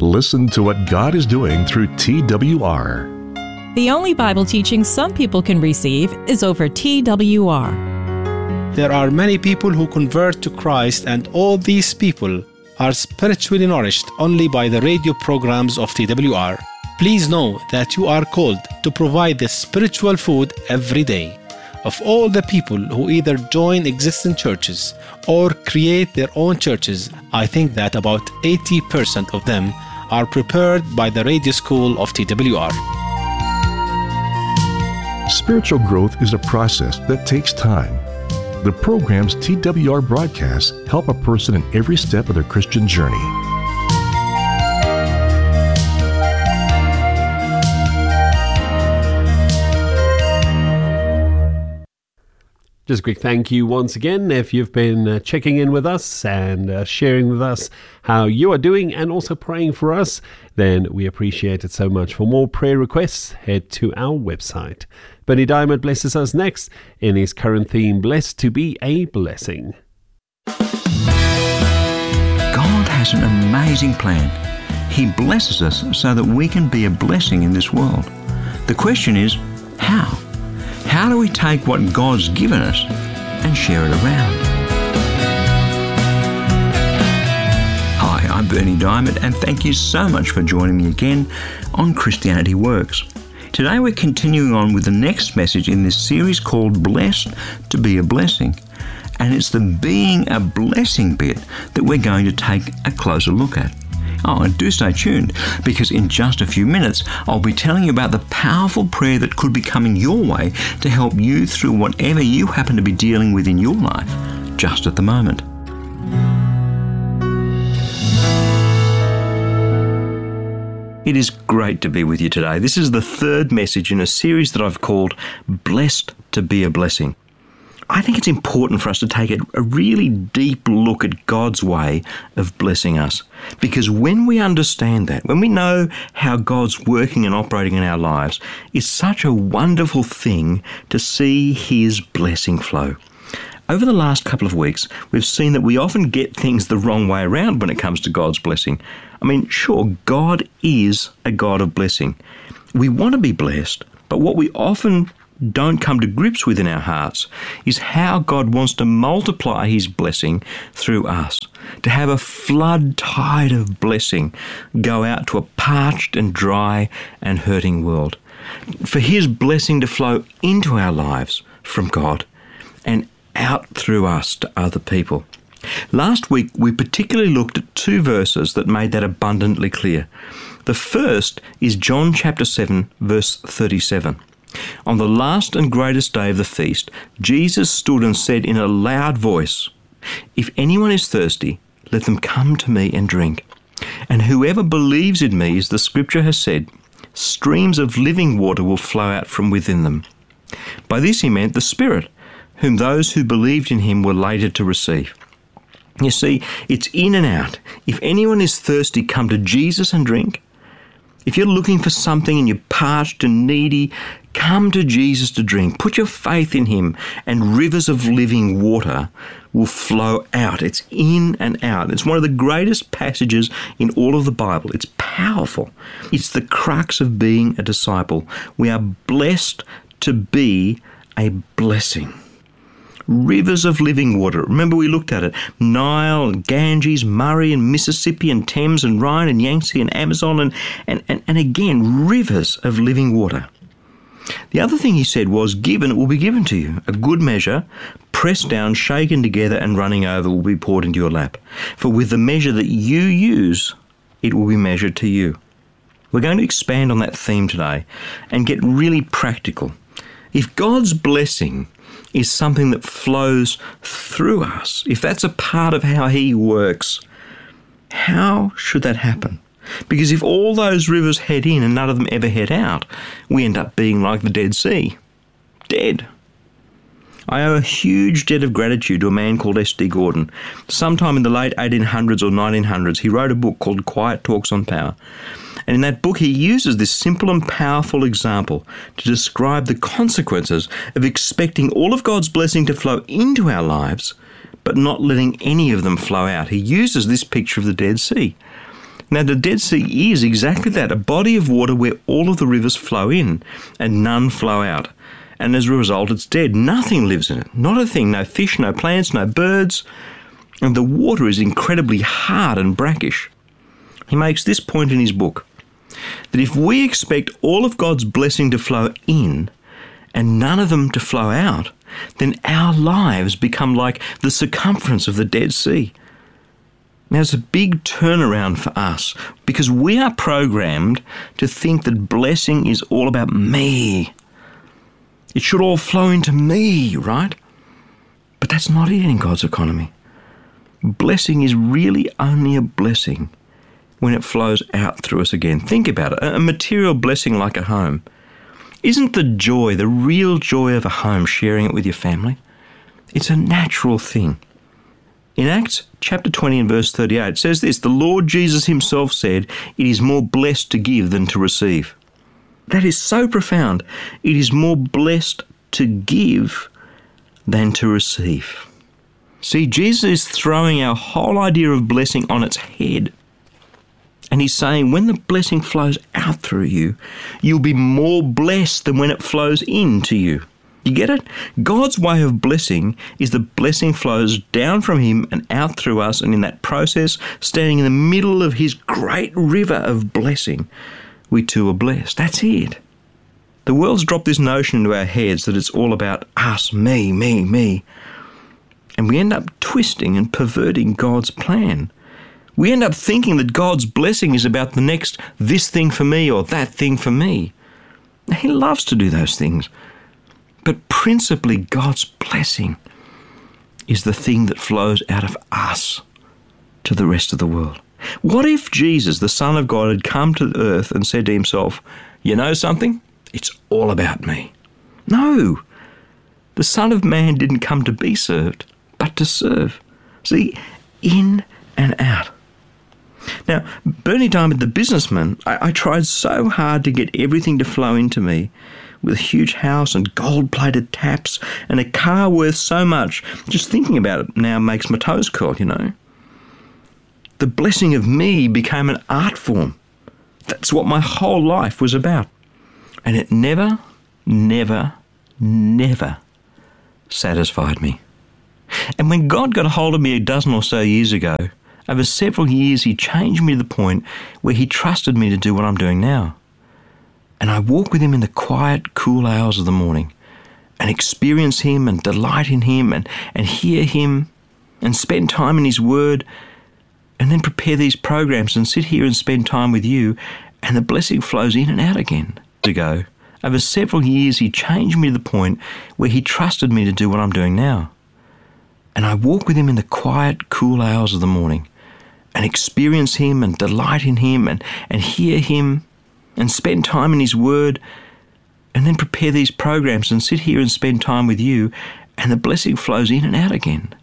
Listen to what God is doing through TWR. The only Bible teaching some people can receive is over TWR. There are many people who convert to Christ, and all these people are spiritually nourished only by the radio programs of TWR. Please know that you are called to provide the spiritual food every day. Of all the people who either join existing churches or create their own churches, I think that about 80% of them are prepared by the radio school of TWR. Spiritual growth is a process that takes time. The programs TWR broadcasts help a person in every step of their Christian journey. Just a quick thank you once again if you've been checking in with us and sharing with us how you are doing and also praying for us, then we appreciate it so much. For more prayer requests, head to our website. Berni Dymet blesses us next in his current theme, Blessed to be a Blessing. God has an amazing plan. He blesses us so that we can be a blessing in this world. The question is, how? How do we take what God's given us and share it around? Hi, I'm Berni Dymet, and thank you so much for joining me again on Christianity Works. Today we're continuing on with the next message in this series called Blessed to be a Blessing. And it's the being a blessing bit that we're going to take a closer look at. Oh, and do stay tuned, because in just a few minutes, I'll be telling you about the powerful prayer that could be coming your way to help you through whatever you happen to be dealing with in your life just at the moment. It is great to be with you today. This is the third message in a series that I've called Blessed to be a Blessing. I think it's important for us to take a really deep look at God's way of blessing us. Because when we understand that, when we know how God's working and operating in our lives, it's such a wonderful thing to see His blessing flow. Over the last couple of weeks, we've seen that we often get things the wrong way around when it comes to God's blessing. I mean, sure, God is a God of blessing. We want to be blessed, but what we often don't come to grips with in our hearts is how God wants to multiply His blessing through us, to have a flood tide of blessing go out to a parched and dry and hurting world, for His blessing to flow into our lives from God and out through us to other people. Last week, we particularly looked at two verses that made that abundantly clear. The first is John chapter 7, verse 37. On the last and greatest day of the feast, Jesus stood and said in a loud voice, "If anyone is thirsty, let them come to me and drink. And whoever believes in me, as the scripture has said, streams of living water will flow out from within them." By this he meant the Spirit, whom those who believed in him were later to receive. You see, it's in and out. If anyone is thirsty, come to Jesus and drink. If you're looking for something and you're parched and needy, come to Jesus to drink. Put your faith in him and rivers of living water will flow out. It's in and out. It's one of the greatest passages in all of the Bible. It's powerful. It's the crux of being a disciple. We are blessed to be a blessing. Rivers of living water. Remember, we looked at it. Nile and Ganges, Murray and Mississippi and Thames and Rhine and Yangtze and Amazon and again, rivers of living water. The other thing he said was, given, it will be given to you. A good measure, pressed down, shaken together and running over will be poured into your lap. For with the measure that you use, it will be measured to you. We're going to expand on that theme today and get really practical. If God's blessing is something that flows through us, if that's a part of how he works, how should that happen? Because if all those rivers head in and none of them ever head out, we end up being like the Dead Sea. Dead. I owe a huge debt of gratitude to a man called S.D. Gordon. Sometime in the late 1800s or 1900s, he wrote a book called Quiet Talks on Power. And in that book, he uses this simple and powerful example to describe the consequences of expecting all of God's blessing to flow into our lives, but not letting any of them flow out. He uses this picture of the Dead Sea. Now, the Dead Sea is exactly that, a body of water where all of the rivers flow in and none flow out. And as a result, it's dead. Nothing lives in it. Not a thing. No fish, no plants, no birds. And the water is incredibly hard and brackish. He makes this point in his book, that if we expect all of God's blessing to flow in and none of them to flow out, then our lives become like the circumference of the Dead Sea. Now, it's a big turnaround for us because we are programmed to think that blessing is all about me. It should all flow into me, right? But that's not it in God's economy. Blessing is really only a blessing when it flows out through us again. Think about it. A material blessing like a home. Isn't the joy, the real joy of a home, sharing it with your family? It's a natural thing. In Acts chapter 20 and verse 38, it says this, "The Lord Jesus himself said, 'It is more blessed to give than to receive.'" That is so profound. It is more blessed to give than to receive. See, Jesus is throwing our whole idea of blessing on its head. And he's saying when the blessing flows out through you, you'll be more blessed than when it flows into you. You get it? God's way of blessing is the blessing flows down from him and out through us, and in that process, standing in the middle of his great river of blessing, we too are blessed. That's it. The world's dropped this notion into our heads that it's all about us, me, me, me. And we end up twisting and perverting God's plan. We end up thinking that God's blessing is about the next this thing for me or that thing for me. He loves to do those things. But principally, God's blessing is the thing that flows out of us to the rest of the world. What if Jesus, the Son of God, had come to earth and said to himself, "You know something? It's all about me." No. The Son of Man didn't come to be served, but to serve. See, in and out. Now, Bernie Diamond, the businessman, I tried so hard to get everything to flow into me, with a huge house and gold-plated taps and a car worth so much. Just thinking about it now makes my toes curl, you know. The blessing of me became an art form. That's what my whole life was about. And it never, never, never satisfied me. And when God got a hold of me a dozen or so years ago, over several years he changed me to the point where he trusted me to do what I'm doing now. And I walk with him in the quiet, cool hours of the morning and experience him and delight in him and hear him and spend time in his word and then prepare these programs and sit here and spend time with you, and the blessing flows in and out again. Ago, over several years he changed me to the point where he trusted me to do what I'm doing now. And I walk with him in the quiet, cool hours of the morning and experience him and delight in him and hear him and spend time in his word and then prepare these programs and sit here and spend time with you, and the blessing flows in and out again.